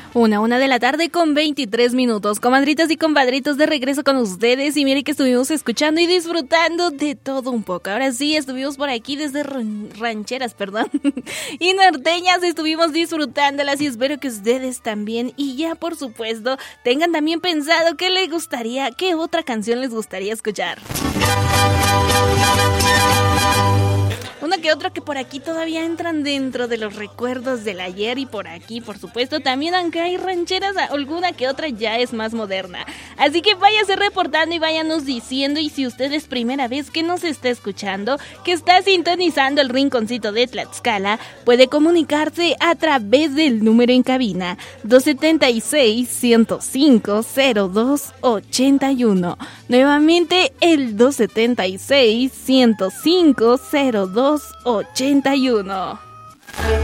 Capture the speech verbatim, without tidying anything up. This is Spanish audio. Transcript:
Una, una de la tarde con veintitrés minutos. Comadritas y compadritos, de regreso con ustedes. Y miren que estuvimos escuchando y disfrutando de todo un poco. Ahora sí, estuvimos por aquí desde rancheras, perdón, y norteñas. Estuvimos disfrutándolas y espero que ustedes también. Y ya, por supuesto, tengan también pensado qué les gustaría, qué otra canción les gustaría escuchar. Una que otra que por aquí todavía entran dentro de los recuerdos del ayer, y por aquí, por supuesto, también aunque hay rancheras, alguna que otra ya es más moderna. Así que váyase reportando y váyanos diciendo, y si usted es primera vez que nos está escuchando, que está sintonizando el rinconcito de Tlaxcala, puede comunicarse a través del número en cabina dos siete seis, uno cero cinco, cero dos ocho uno. Nuevamente el dos siete seis, uno cero cinco, cero dos ocho uno.